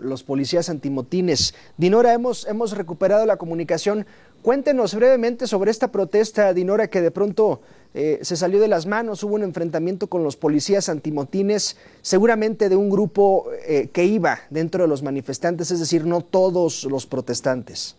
los policías antimotines. Dinora, hemos recuperado la comunicación. Cuéntenos brevemente sobre esta protesta, Dinora, que de pronto se salió de las manos. Hubo un enfrentamiento con los policías antimotines, seguramente de un grupo que iba dentro de los manifestantes, es decir, no todos los protestantes.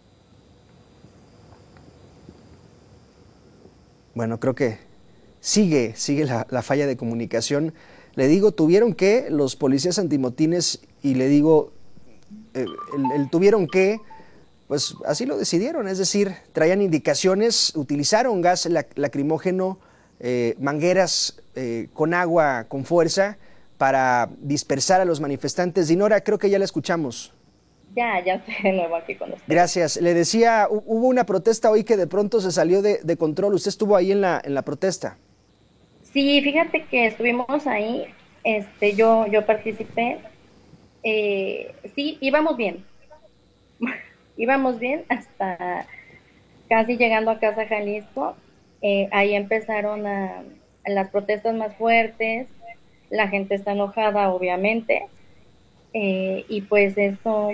Bueno, creo que sigue la falla de comunicación. Le digo, tuvieron que los policías antimotines, y le digo, tuvieron que, pues así lo decidieron, es decir, traían indicaciones, utilizaron gas lacrimógeno, mangueras con agua con fuerza para dispersar a los manifestantes. Dinora, creo que ya la escuchamos. Ya estoy de nuevo aquí con usted. Gracias. Le decía, hubo una protesta hoy que de pronto se salió de control. ¿Usted estuvo ahí en la protesta? Sí, fíjate que estuvimos ahí, yo participé, sí, íbamos bien, íbamos bien hasta casi llegando a Casa Jalisco. Ahí empezaron las protestas más fuertes, la gente está enojada obviamente, y pues esto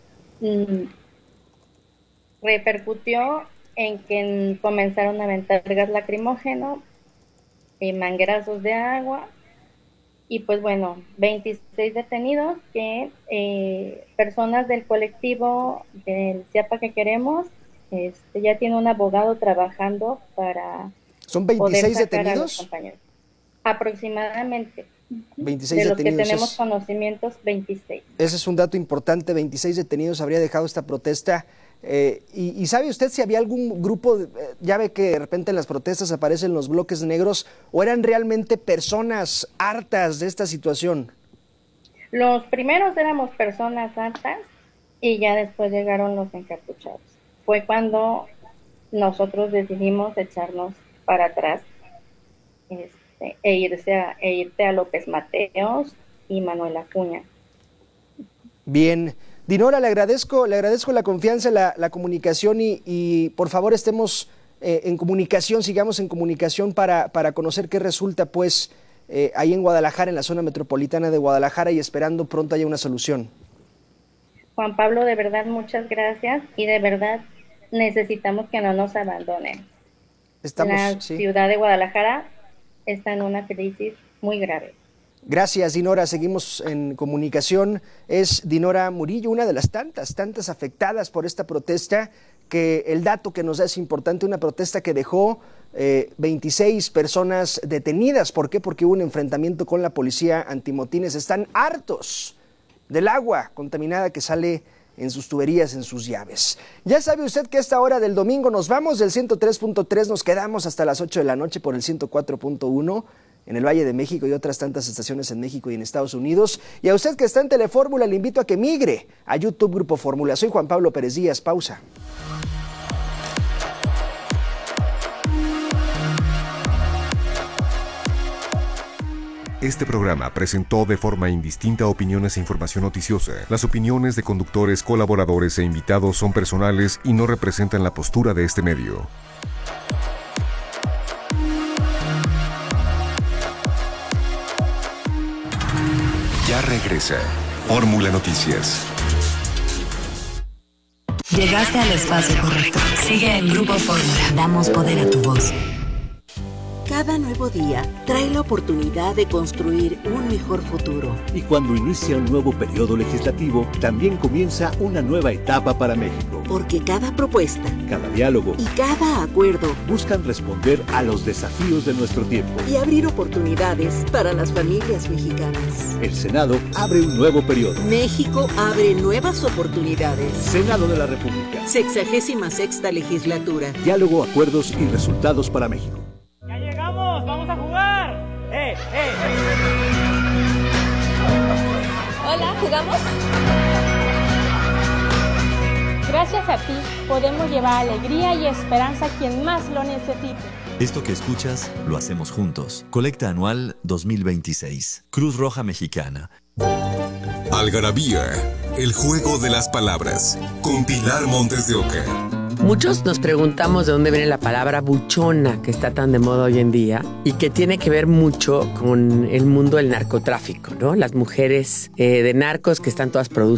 repercutió en que comenzaron a aventar gas lacrimógeno, manguerazos de agua, y pues bueno, 26 detenidos que personas del colectivo del CIAPA que queremos, ya tiene un abogado trabajando para... ¿Son 26 detenidos? Aproximadamente. 26 de los detenidos. Que tenemos conocimientos, 26. Ese es un dato importante, 26 detenidos habría dejado esta protesta. ¿Y sabe usted si había algún grupo, ya ve que de repente en las protestas aparecen los bloques negros, o eran realmente personas hartas de esta situación? Los primeros éramos personas hartas y ya después llegaron los encapuchados. Fue cuando nosotros decidimos echarnos para atrás irte a López Mateos y Manuel Acuña. Bien. Dinora, le agradezco la confianza, la comunicación y por favor estemos en comunicación, sigamos en comunicación para conocer qué resulta pues ahí en Guadalajara, en la zona metropolitana de Guadalajara, y esperando pronto haya una solución. Juan Pablo, de verdad muchas gracias, y de verdad necesitamos que no nos abandonen. La ciudad de Guadalajara está en una crisis muy grave. Gracias, Dinora. Seguimos en comunicación. Es Dinora Murillo, una de las tantas afectadas por esta protesta, que el dato que nos da es importante, una protesta que dejó 26 personas detenidas. ¿Por qué? Porque hubo un enfrentamiento con la policía antimotines. Están hartos del agua contaminada que sale en sus tuberías, en sus llaves. Ya sabe usted que a esta hora del domingo nos vamos del 103.3, nos quedamos hasta las 8 de la noche por el 104.1 en el Valle de México y otras tantas estaciones en México y en Estados Unidos. Y a usted que está en Telefórmula, le invito a que migre a YouTube Grupo Fórmula. Soy Juan Pablo Pérez Díaz. Pausa. Este programa presentó de forma indistinta opiniones e información noticiosa. Las opiniones de conductores, colaboradores e invitados son personales y no representan la postura de este medio. Ya regresa Fórmula Noticias. Llegaste al espacio correcto. Sigue en Grupo Fórmula. Damos poder a tu voz. Cada nuevo día trae la oportunidad de construir un mejor futuro. Y cuando inicia un nuevo periodo legislativo, también comienza una nueva etapa para México. Porque cada propuesta, cada diálogo y cada acuerdo buscan responder a los desafíos de nuestro tiempo y abrir oportunidades para las familias mexicanas. El Senado abre un nuevo periodo. México abre nuevas oportunidades. Senado de la República. 66ª legislatura. Diálogo, acuerdos y resultados para México. ¡Vamos a jugar! Hola, ¿jugamos? Gracias a ti podemos llevar alegría y esperanza a quien más lo necesite. Esto que escuchas lo hacemos juntos. Colecta Anual 2026. Cruz Roja Mexicana. Algarabía, el juego de las palabras, con Pilar Montes de Oca. Muchos nos preguntamos de dónde viene la palabra buchona, que está tan de moda hoy en día y que tiene que ver mucho con el mundo del narcotráfico, ¿no? Las mujeres de narcos que están todas producidas